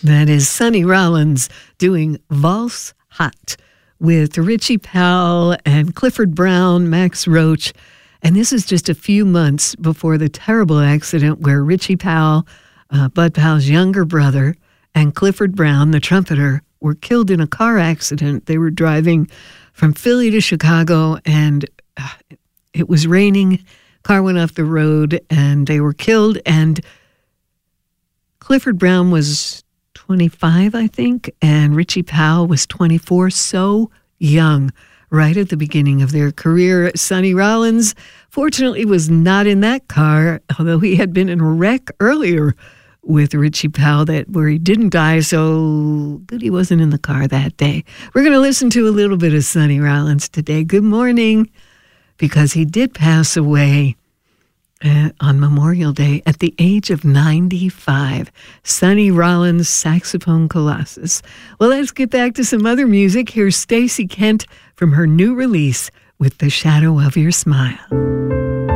That is Sonny Rollins doing Valse Hot with Richie Powell and Clifford Brown, Max Roach. And this is just a few months before the terrible accident where Richie Powell, Bud Powell's younger brother, and Clifford Brown, the trumpeter, were killed in a car accident. They were driving from Philly to Chicago, and it was raining. Car went off the road, and they were killed. And Clifford Brown was 25, I think, and Richie Powell was 24, so young, right at the beginning of their career. Sonny Rollins, fortunately, was not in that car, although he had been in a wreck earlier with Richie Powell where he didn't die, so good he wasn't in the car that day. We're going to listen to a little bit of Sonny Rollins today. Good morning, because he did pass away on Memorial Day at the age of 95. Sonny Rollins, saxophone colossus. Well, let's get back to some other music. Here's Stacey Kent from her new release, With the Shadow of Your Smile.